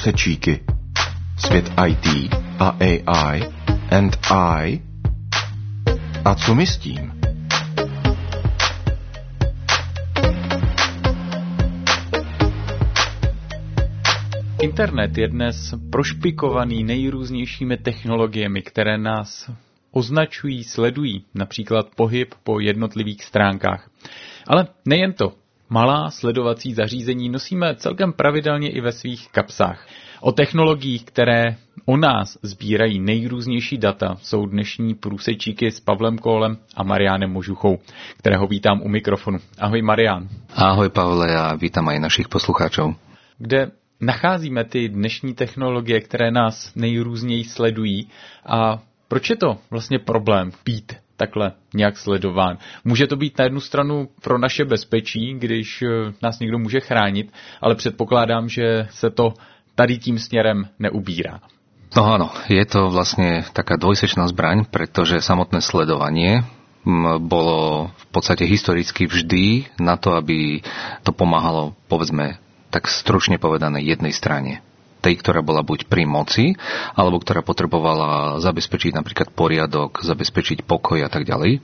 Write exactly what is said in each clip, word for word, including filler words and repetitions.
průsečíky. Svět í té a á í and I. A co my s tím? Internet je dnes prošpikovaný nejrůznějšími technologiemi, které nás označují, sledují, například pohyb po jednotlivých stránkách. Ale nejen to. Malá sledovací zařízení nosíme celkem pravidelně i ve svých kapsách. O technologiích, které o nás sbírají nejrůznější data, jsou dnešní průsečíky s Pavlem Kohlem a Mariánem Možuchou, kterého vítám u mikrofonu. Ahoj Marián. Ahoj Pavle a vítam aj našich poslucháčov. Kde nacházíme ty dnešní technologie, které nás nejrůzněji sledují a proč je to vlastně problém být takhle nějak sledován? Může to být na jednu stranu pro naše bezpečí, když nás někdo může chránit, ale předpokládám, že se to tady tím směrem neubírá. No áno, je to vlastne taká dvojsečná zbraň, pretože samotné sledovanie bolo v podstate historicky vždy na to, aby to pomáhalo, povedzme, tak stručne povedané jednej strane. Tej, ktorá bola buď pri moci, alebo ktorá potrebovala zabezpečiť napríklad poriadok, zabezpečiť pokoj a tak ďalej.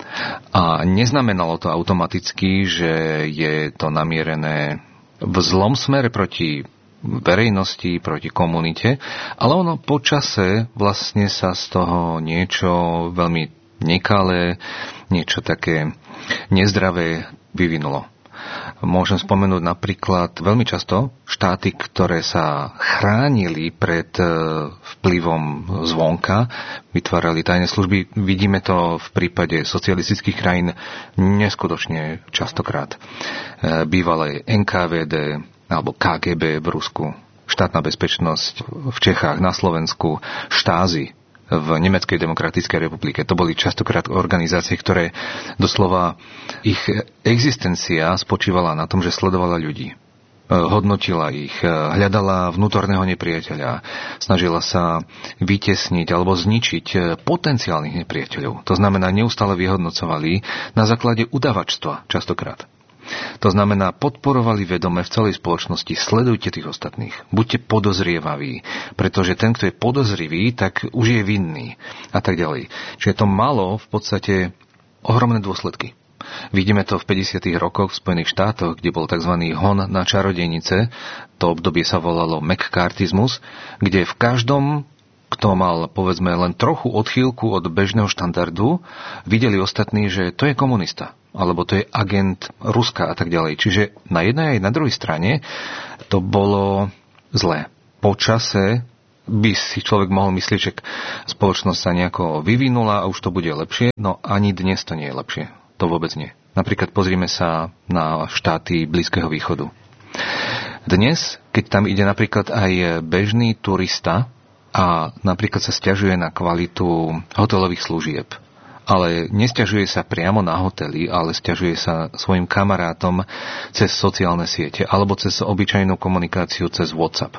A neznamenalo to automaticky, že je to namierené v zlom smere proti verejnosti, proti komunite, ale ono po čase vlastne sa z toho niečo veľmi nekalé, niečo také nezdravé vyvinulo. Môžem spomenúť napríklad veľmi často štáty, ktoré sa chránili pred vplyvom zvonka, vytvárali tajné služby. Vidíme to v prípade socialistických krajín neskutočne častokrát. Bývalé en ká vé dé alebo ká gé bé v Rusku, štátna bezpečnosť v Čechách, na Slovensku, štázy v Nemeckej demokratickej republike. To boli častokrát organizácie, ktoré doslova ich existencia spočívala na tom, že sledovala ľudí. Hodnotila ich, hľadala vnútorného nepriateľa, snažila sa vytesniť alebo zničiť potenciálnych nepriateľov. To znamená, neustále vyhodnocovali na základe udavačstva častokrát. To znamená, podporovali vedome v celej spoločnosti, sledujte tých ostatných, buďte podozrievaví, pretože ten, kto je podozrivý, tak už je vinný a tak ďalej. Čiže to malo v podstate ohromné dôsledky. Vidíme to v päťdesiatych rokoch v Spojených štátoch, kde bol tzv. Hon na čarodejnice, to obdobie sa volalo McCarthyzmus, kde v každom, kto mal, povedzme, len trochu odchýlku od bežného štandardu, videli ostatní, že to je komunista, alebo to je agent Ruska a tak ďalej. Čiže na jednej aj na druhej strane to bolo zlé. Po čase by si človek mohol myslieť, že spoločnosť sa nejako vyvinula a už to bude lepšie, no ani dnes to nie je lepšie. To vôbec nie. Napríklad pozrime sa na štáty Blízkeho východu. Dnes, keď tam ide napríklad aj bežný turista a napríklad sa sťažuje na kvalitu hotelových služieb, ale nesťažuje sa priamo na hotely, ale sťažuje sa svojim kamarátom cez sociálne siete alebo cez obyčajnú komunikáciu cez WhatsApp.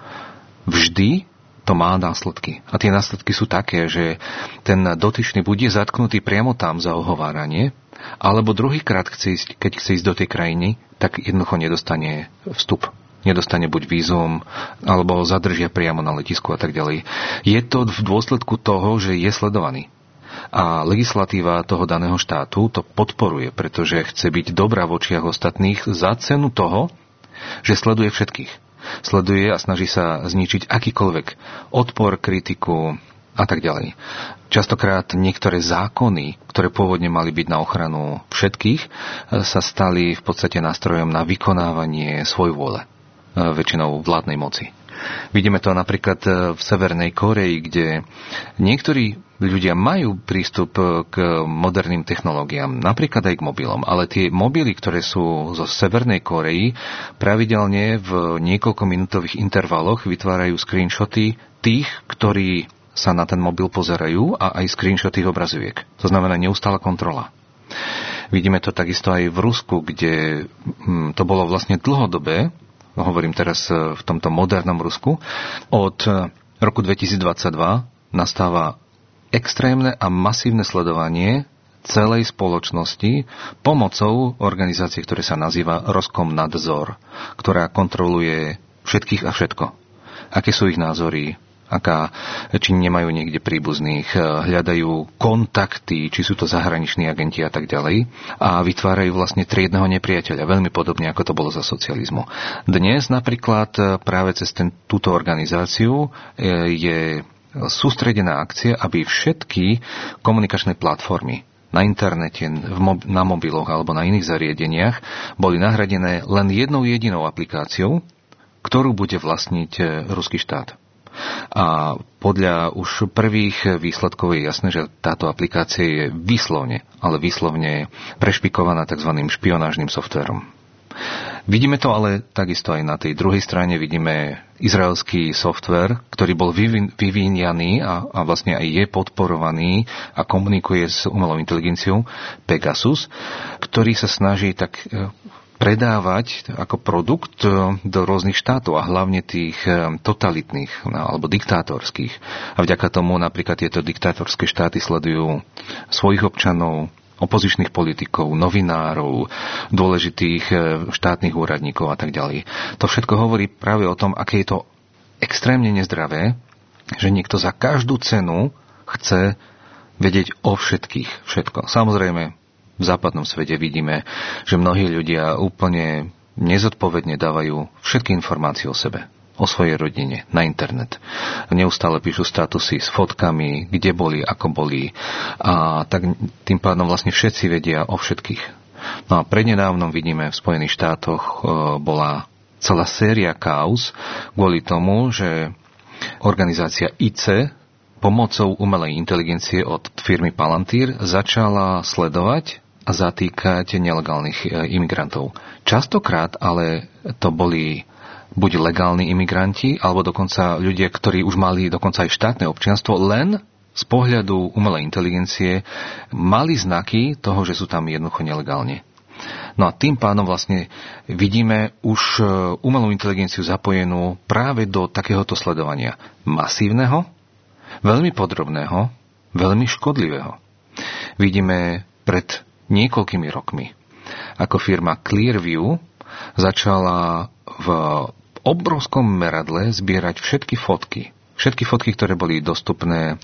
Vždy to má následky. A tie následky sú také, že ten dotyčný bude zatknutý priamo tam za ohováranie, alebo druhýkrát, keď chce ísť do tej krajiny, tak jednoducho nedostane vstup. Nedostane buď vízum, alebo ho zadržia priamo na letisku a tak ďalej. Je to v dôsledku toho, že je sledovaný. A legislatíva toho daného štátu to podporuje, pretože chce byť dobrá v očiach ostatných za cenu toho, že sleduje všetkých. Sleduje a snaží sa zničiť akýkoľvek odpor, kritiku a tak ďalej. Častokrát niektoré zákony, ktoré pôvodne mali byť na ochranu všetkých, sa stali v podstate nástrojom na vykonávanie svojvôle, väčšinou vládnej moci. Vidíme to napríklad v Severnej Kórei, kde niektorí ľudia majú prístup k moderným technológiám, napríklad aj k mobilom, ale tie mobily, ktoré sú zo Severnej Kórei, pravidelne v niekoľkominútových intervaloch vytvárajú screenshoty tých, ktorí sa na ten mobil pozerajú a aj screenshoty obrazoviek. To znamená neustála kontrola. Vidíme to takisto aj v Rusku, kde to bolo vlastne dlhodobé, hovorím teraz v tomto modernom Rusku, od roku dvetisícdvadsaťdva nastáva extrémne a masívne sledovanie celej spoločnosti pomocou organizácie, ktoré sa nazýva Roskomnadzor, ktorá kontroluje všetkých a všetko. aké sú ich názory, aká, či nemajú niekde príbuzných, hľadajú kontakty, či sú to zahraniční agenti a tak ďalej a vytvárajú vlastne triedneho nepriateľa, veľmi podobne ako to bolo za socializmu. Dnes napríklad práve cez ten, túto organizáciu je sústredená akcia, aby všetky komunikačné platformy na internete, na mobiloch alebo na iných zariadeniach boli nahradené len jednou jedinou aplikáciou, ktorú bude vlastniť ruský štát. A podľa už prvých výsledkov je jasné, že táto aplikácia je výslovne, ale výslovne prešpikovaná tzv. Špionážnym softvérom. Vidíme to ale takisto aj na tej druhej strane, vidíme izraelský softvér, ktorý bol vyvíjaný a, a vlastne aj je podporovaný a komunikuje s umelou inteligenciou Pegasus, ktorý sa snaží tak predávať ako produkt do rôznych štátov a hlavne tých totalitných alebo diktátorských. A vďaka tomu napríklad tieto diktátorské štáty sledujú svojich občanov, opozičných politikov, novinárov, dôležitých štátnych úradníkov a tak ďalej. To všetko hovorí práve o tom, aké je to extrémne nezdravé, že niekto za každú cenu chce vedieť o všetkých všetko. Samozrejme, v západnom svete vidíme, že mnohí ľudia úplne nezodpovedne dávajú všetky informácie o sebe, o svojej rodine na internet. Neustále píšu statusy s fotkami, kde boli, ako boli a tak tým pádom vlastne všetci vedia o všetkých. No a prednedávnom vidíme v Spojených štátoch bola celá séria káuz kvôli tomu, že organizácia í cé pomocou umelej inteligencie od firmy Palantír začala sledovať a zatýkať nelegálnych imigrantov. Častokrát ale to boli buď legálni imigranti, alebo dokonca ľudia, ktorí už mali dokonca aj štátne občianstvo, len z pohľadu umelej inteligencie mali znaky toho, že sú tam jednoducho nelegálne. No a tým pádom vlastne vidíme už umelú inteligenciu zapojenú práve do takéhoto sledovania masívneho, veľmi podrobného, veľmi škodlivého. Vidíme pred niekoľkými rokmi, ako firma Clearview začala v obrovskom meradle zbierať všetky fotky. Všetky fotky, ktoré boli dostupné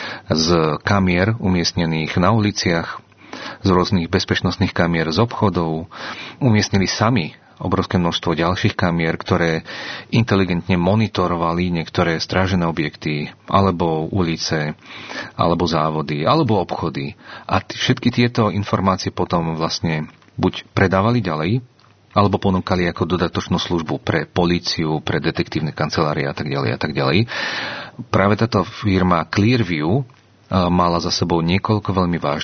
z kamier umiestnených na uliciach, z rôznych bezpečnostných kamier z obchodov, umiestnili sami obrovské množstvo ďalších kamier, ktoré inteligentne monitorovali niektoré strážené objekty, alebo ulice, alebo závody, alebo obchody. A t- všetky tieto informácie potom vlastne buď predávali ďalej, alebo ponúkali ako dodatočnú službu pre políciu, pre detektívne kancelárie a tak ďalej a tak ďalej. Práve táto firma Clearview mala za sebou niekoľko veľmi vážnych